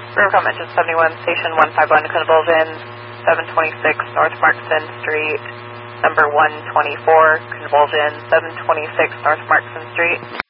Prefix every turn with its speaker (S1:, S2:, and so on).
S1: Rivercom Engine 71, Station 151, convulsions, 726 North Markson Street, number 124, convulsion, 726 North Markson Street.